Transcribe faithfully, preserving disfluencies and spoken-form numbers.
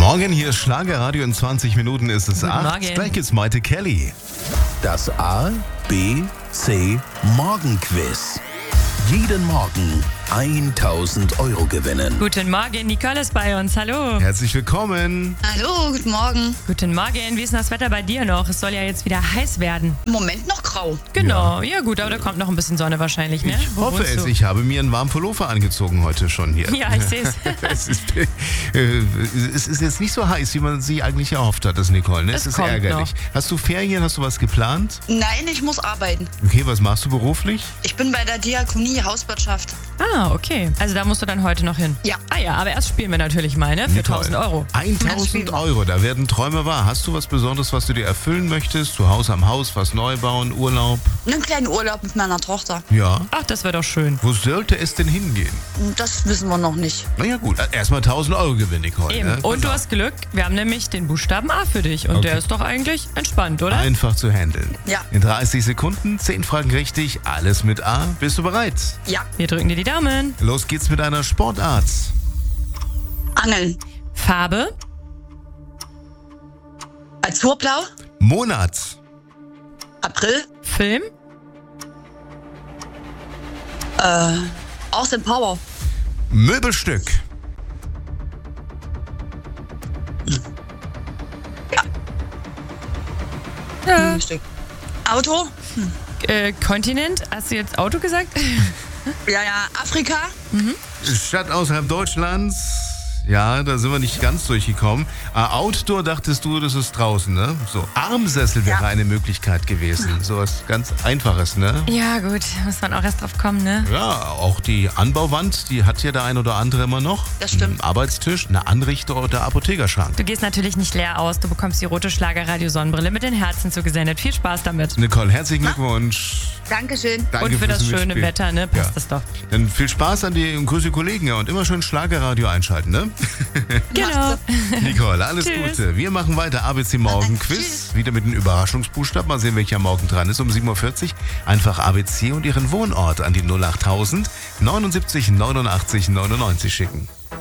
Morgen, hier ist Schlagerradio, in zwanzig Minuten ist es Guten acht. Morgen. Gleich geht's Maite Kelly. Das A, B, C Morgenquiz. Jeden Morgen tausend Euro gewinnen. Guten Morgen, Nicole ist bei uns. Hallo. Herzlich willkommen. Hallo, guten Morgen. Guten Morgen. Wie ist denn das Wetter bei dir noch? Es soll ja jetzt wieder heiß werden. Im Moment noch grau. Genau. Ja, gut, aber da kommt noch ein bisschen Sonne wahrscheinlich, ne? Ich Wo hoffe wohnst es. du? Ich habe mir einen warmen Pullover angezogen heute schon hier. Ja, ich sehe es. Es ist, äh, es ist jetzt nicht so heiß, wie man sich eigentlich erhofft hat, das Nicole. Ne? Es, Es ist kommt ärgerlich. noch. Hast du Ferien? Hast du was geplant? Nein, ich muss arbeiten. Okay, was machst du beruflich? Ich bin bei der Diakonie Hauswirtschaft. Ah, okay. Also da musst du dann heute noch hin. Ja. Ah ja, aber erst spielen wir natürlich mal, ne? Für Nicole, tausend Euro. tausend Euro, da werden Träume wahr. Hast du was Besonderes, was du dir erfüllen möchtest? Zu Hause am Haus, was neu bauen, Urlaub? Einen kleinen Urlaub mit meiner Tochter. Ja. Ach, das wäre doch schön. Wo sollte es denn hingehen? Das wissen wir noch nicht. Na ja gut, erstmal tausend Euro Gewinn, Nicole. Eben. Ne? Und du Pass hast Glück, wir haben nämlich den Buchstaben A für dich. Und Okay. der ist doch eigentlich entspannt, oder? Einfach zu handeln. Ja. In dreißig Sekunden, zehn Fragen richtig, alles mit A. Bist du bereit? Ja. Wir drücken dir die Daumen. Los geht's mit einer Sportart. Angeln. Farbe, Azurblau. Monat. April. Film, Äh, Austin Power. Möbelstück. Ein Stück. Auto. äh, Kontinent. Hast du jetzt Auto gesagt? Ja, ja. Afrika. Stadt außerhalb Deutschlands. Ja, da sind wir nicht ganz durchgekommen. Äh, Outdoor dachtest du, das ist draußen, ne? So, Armsessel wäre Ja. eine Möglichkeit gewesen. So was ganz Einfaches, ne? Ja, gut. Muss man auch erst drauf kommen, ne? Ja, auch die Anbauwand, die hat ja der ein oder andere immer noch. Das stimmt. Ein Arbeitstisch, eine Anrichter oder Apothekerschrank. Du gehst natürlich nicht leer aus. Du bekommst die rote Schlagerradio-Sonnenbrille mit den Herzen zugesendet. Viel Spaß damit. Nicole, herzlichen Glückwunsch. Dankeschön. Danke Und für fürs das schöne Mitspielen. Wetter, ne? Passt Ja. das doch. Dann viel Spaß an die und grüße Kollegen, ja, und immer schön Schlagerradio einschalten, ne? Genau. Nicole, alles Tschüss. Gute. Wir machen weiter A B C Morgen Quiz. Tschüss. Wieder mit einem Überraschungsbuchstaben. Mal sehen, welcher morgen dran ist. Um sieben Uhr vierzig. Einfach A B C und Ihren Wohnort an die null achttausend neunundsiebzig neunundachtzig neunundneunzig schicken.